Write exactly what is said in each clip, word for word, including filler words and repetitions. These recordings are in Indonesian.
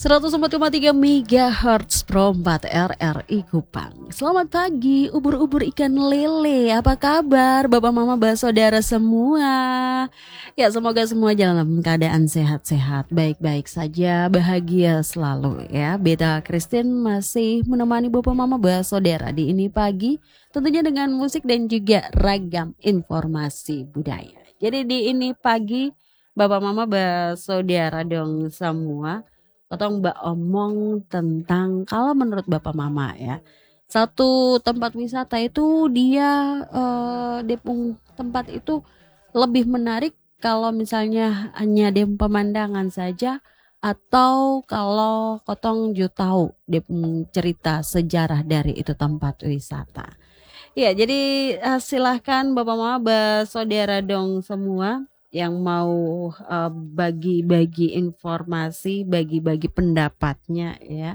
seratus empat koma tiga megahertz Pro empat R R I Kupang. Selamat pagi ubur-ubur ikan lele. Apa kabar Bapak Mama Saudara semua? Ya, semoga semua dalam keadaan sehat-sehat, baik-baik saja, bahagia selalu ya. Beta Christine masih menemani Bapak Mama Saudara di ini pagi, tentunya dengan musik dan juga ragam informasi budaya. Jadi di ini pagi Bapak Mama Saudara dong semua, Otong Mbak omong tentang kalau menurut Bapak Mama ya, satu tempat wisata itu dia eh, Depung tempat itu lebih menarik kalau misalnya hanya dem pemandangan saja, atau kalau kotong ju tahu Depung cerita sejarah dari itu tempat wisata. Ya, jadi eh, silahkan Bapak Mama Saudara dong semua yang mau uh, bagi-bagi informasi, bagi-bagi pendapatnya ya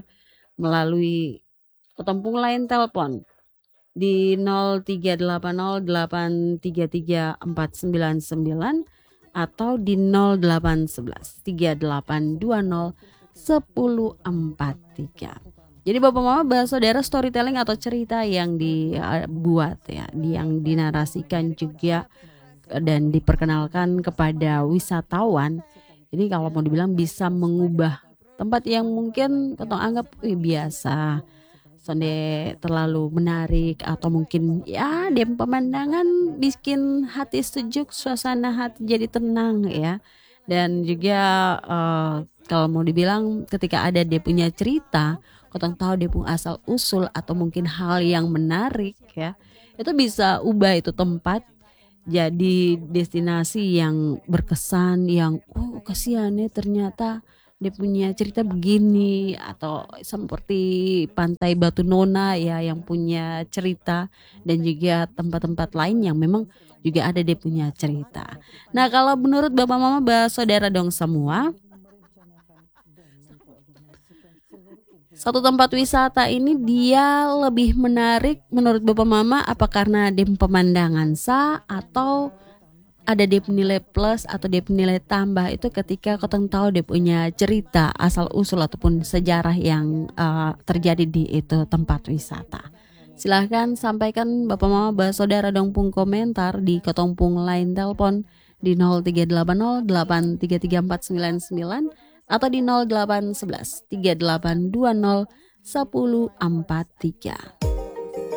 melalui ketempung lain telepon di nol tiga delapan nol delapan tiga tiga empat sembilan sembilan atau di nol delapan satu satu tiga delapan dua nol satu nol empat tiga. Jadi Bapak Mama Saudara, storytelling atau cerita yang dibuat ya, yang dinarasikan juga dan diperkenalkan kepada wisatawan, ini kalau mau dibilang bisa mengubah tempat yang mungkin ketong anggap eh, biasa, sonde terlalu menarik, atau mungkin ya dem pemandangan bikin hati sejuk, suasana hati jadi tenang ya. Dan juga uh, kalau mau dibilang ketika ada dia punya cerita, ketong tahu dia punya asal usul atau mungkin hal yang menarik ya, itu bisa ubah itu tempat jadi destinasi yang berkesan, yang oh kasihan ya ternyata dia punya cerita begini, atau seperti Pantai Batu Nona ya yang punya cerita, dan juga tempat-tempat lain yang memang juga ada dia punya cerita. Nah, kalau menurut Bapak Mama Saudara dong semua, satu tempat wisata ini dia lebih menarik menurut Bapak Mama apa karena dia pemandangan sah, atau ada dia nilai plus atau dia nilai tambah itu ketika kau tahu dia punya cerita asal usul ataupun sejarah yang uh, terjadi di itu tempat wisata. Silahkan sampaikan Bapak Mama Saudara dong pung komentar di ketongpung lain telepon di nol tiga delapan nol delapan tiga tiga empat sembilan sembilan atau di nol delapan satu satu tiga delapan dua nol satu nol empat tiga.